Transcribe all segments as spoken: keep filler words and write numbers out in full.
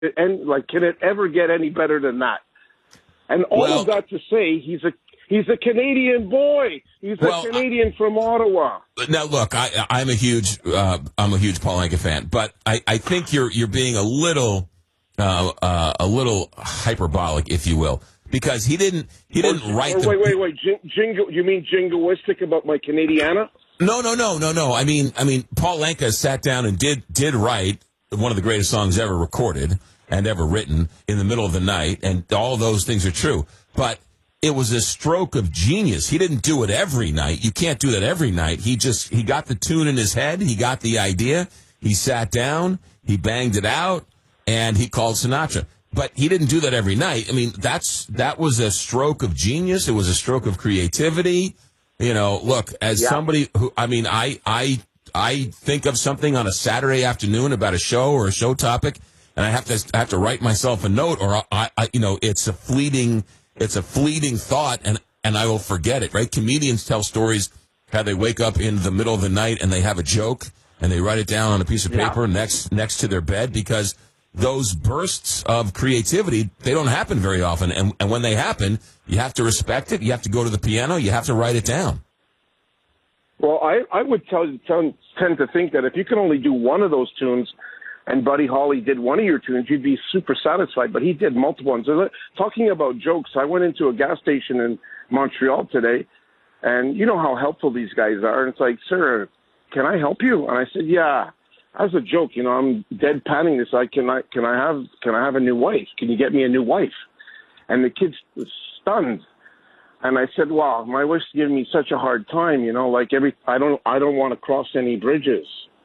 and like, can it ever get any better than that? And all well, of that to say, he's a he's a Canadian boy. He's well, a Canadian from Ottawa. Now, look, I, I'm a huge uh, I'm a huge Paul Anka fan, but I, I think you're you're being a little uh, uh, a little hyperbolic, if you will, because he didn't he didn't or, write. Or the, wait, wait, wait. Jing, jingo, you mean jingoistic about my Canadiana? No, no, no, no, no. I mean, I mean, Paul Anka sat down and did did write one of the greatest songs ever recorded and ever written in the middle of the night, and all those things are true. But it was a stroke of genius. He didn't do it every night. You can't do that every night. He just he got the tune in his head. He got the idea. He sat down. He banged it out, and he called Sinatra. But he didn't do that every night. I mean, that's that was a stroke of genius. It was a stroke of creativity. You know, look, as yeah. somebody who, I mean, I, I, I think of something on a Saturday afternoon about a show or a show topic, and I have to, I have to write myself a note, or I, I, you know, it's a fleeting, it's a fleeting thought, and, and I will forget it, right? Comedians tell stories how they wake up in the middle of the night and they have a joke and they write it down on a piece of paper yeah. next, next to their bed, because those bursts of creativity, they don't happen very often. And, and when they happen, you have to respect it. You have to go to the piano. You have to write it down. Well, I, I would tell, tell, tend to think that if you can only do one of those tunes, and Buddy Holly did one of your tunes, you'd be super satisfied. But he did multiple ones. Talking about jokes, I went into a gas station in Montreal today, and you know how helpful these guys are. And it's like, sir, can I help you? And I said, yeah. As a joke, you know, I'm deadpanning this. I can I can I have can I have a new wife? Can you get me a new wife? And the kid's stunned. And I said, "Wow, my wife's giving me such a hard time. You know, like every I don't I don't want to cross any bridges."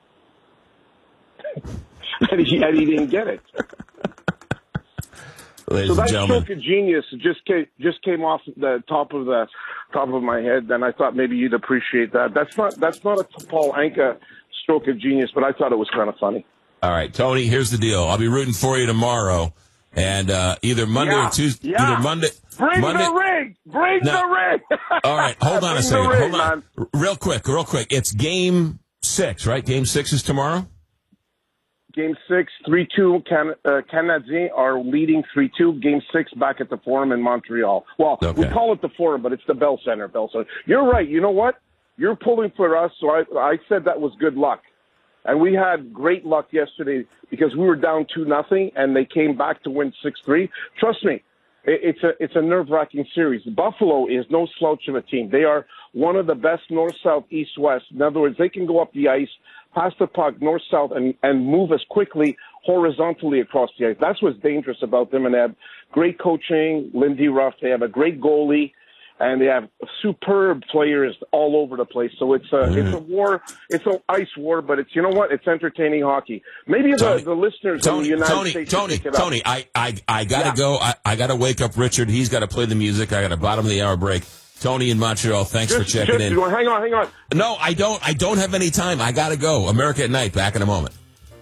and, he, and he didn't get it. Ladies so that and gentlemen, stroke of genius just came just came off the top of the top of my head. And I thought maybe you'd appreciate that. That's not that's not a Paul Anka stroke of genius, but I thought it was kind of funny. All right, Tony, here's the deal. I'll be rooting for you tomorrow, and uh, either Monday yeah, or Tuesday. Yeah. Either Monday. Bring Monday, the ring! Bring no. the ring! All right, hold on Bring a second. Ring, hold on, man. real quick, real quick. It's game six, right? Game six is tomorrow. Game six, three two. Can, uh, Canadiens are leading three two. Game six back at the Forum in Montreal. Well, okay. we call it the Forum, but it's the Bell Center. Bell Center. You're right. You know what? You're pulling for us, so I, I said that was good luck. And we had great luck yesterday because we were down two nothing, and they came back to win six three. Trust me, it's a it's a nerve-wracking series. Buffalo is no slouch of a team. They are one of the best north, south, east, west. In other words, they can go up the ice, pass the puck north, south, and, and move as quickly horizontally across the ice. That's what's dangerous about them. And they have great coaching, Lindy Ruff. They have a great goalie. And they have superb players all over the place. So it's a, mm. it's a war. It's an ice war, but it's, you know what? It's entertaining hockey. Maybe Tony, the, the listeners Tony, in the United Tony, States Tony, pick it Tony, up. I, I, I gotta yeah. go. I, I gotta wake up Richard. He's got to play the music. I got a bottom of the hour break. Tony in Montreal, thanks just, for checking just, in. Hang on, hang on. No, I don't. I don't have any time. I gotta go. America at Night. Back in a moment.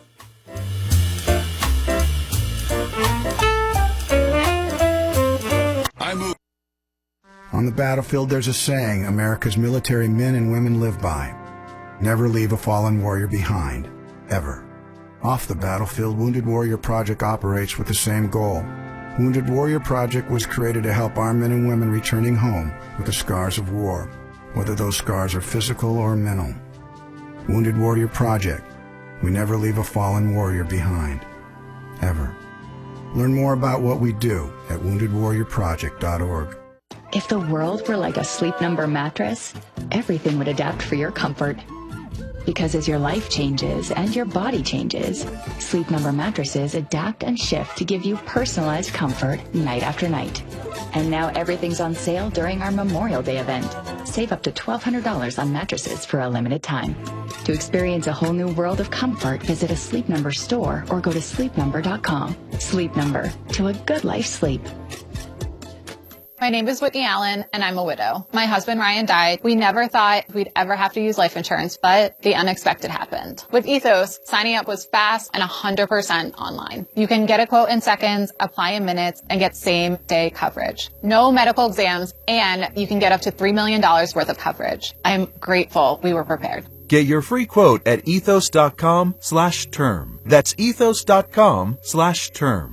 I move. On the battlefield, there's a saying America's military men and women live by. Never leave a fallen warrior behind. Ever. Off the battlefield, Wounded Warrior Project operates with the same goal. Wounded Warrior Project was created to help our men and women returning home with the scars of war, whether those scars are physical or mental. Wounded Warrior Project. We never leave a fallen warrior behind. Ever. Learn more about what we do at wounded warrior project dot org. If the world were like a Sleep Number mattress, everything would adapt for your comfort. Because as your life changes and your body changes, Sleep Number mattresses adapt and shift to give you personalized comfort night after night. And now everything's on sale during our Memorial Day event. Save up to twelve hundred dollars on mattresses for a limited time. To experience a whole new world of comfort, visit a Sleep Number store or go to sleep number dot com. Sleep Number, to a good life sleep. My name is Whitney Allen, and I'm a widow. My husband, Ryan, died. We never thought we'd ever have to use life insurance, but the unexpected happened. With Ethos, signing up was fast and one hundred percent online. You can get a quote in seconds, apply in minutes, and get same-day coverage. No medical exams, and you can get up to three million dollars worth of coverage. I'm grateful we were prepared. Get your free quote at ethos.com slash term. That's ethos.com slash term.